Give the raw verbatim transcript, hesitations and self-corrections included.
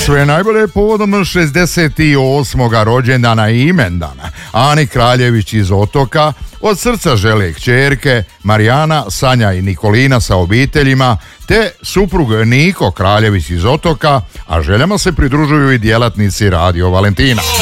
Sve najbolje povodom šezdeset osmog rođendana i imendana Ani Kraljević iz Otoka od srca žele kćerke Marijana, Sanja i Nikolina sa obiteljima, te suprug Niko Kraljević iz Otoka, a željama se pridružuju i djelatnici Radio Valentina.